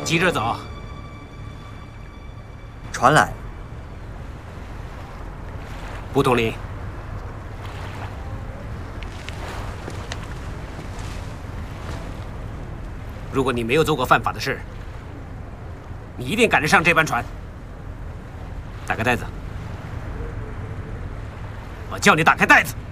急着走。 船来了。 蒲统领，如果你没有做过犯法的事，你一定赶得上这班船。打开袋子，我叫你打开袋子。